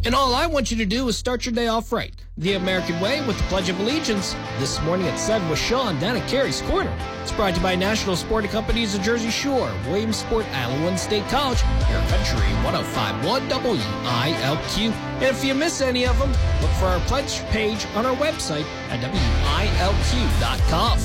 And all I want you to do is start your day off right. The American Way with the Pledge of Allegiance. This morning at 7 with Sean down at Carey's Corner. It's brought to you by National Sporting Companies of Jersey Shore, Williamsport, Iowa State College, Air Country 105.1 WILQ. And if you miss any of them, look for our pledge page on our website at WILQ.com.